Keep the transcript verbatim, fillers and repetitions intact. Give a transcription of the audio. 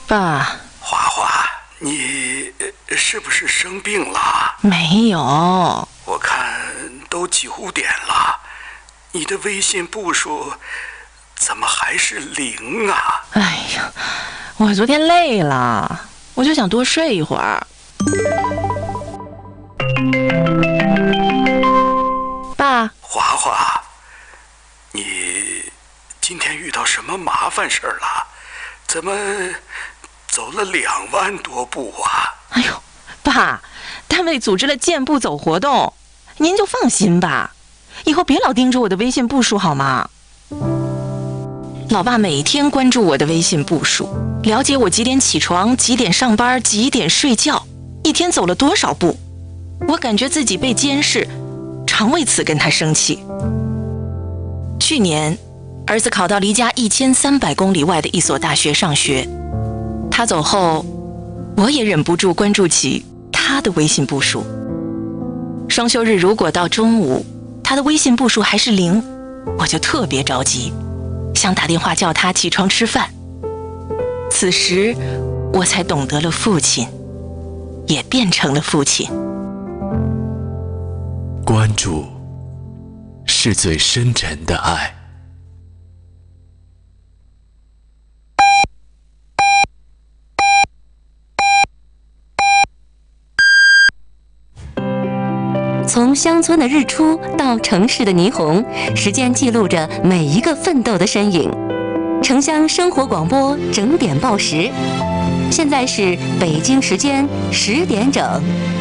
爸， 花花，你是不是生病了？ 没有。 我看都九点了，你的微信步数怎么还是零啊？ 哎呀，我昨天累了，我就想多睡一会儿。爸， 花花，你今天遇到什么麻烦事儿了？怎么走了两万多步啊？ 哎呦，爸，单位组织了健步走活动，您就放心吧，以后别老盯着我的微信步数好吗？老爸每天关注我的微信步数，了解我几点起床、几点上班、几点睡觉，一天走了多少步。我感觉自己被监视，常为此跟他生气。去年，儿子考到离家一千三百公里外的一所大学上学，他走后，我也忍不住关注起他的微信步数。双休日如果到中午，他的微信步数还是零，我就特别着急，想打电话叫他起床吃饭。此时，我才懂得了父亲，也变成了父亲。 关注是最深沉的爱。 从乡村的日出到城市的霓虹，时间记录着每一个奋斗的身影。城乡生活广播整点报时，现在是北京时间十点整。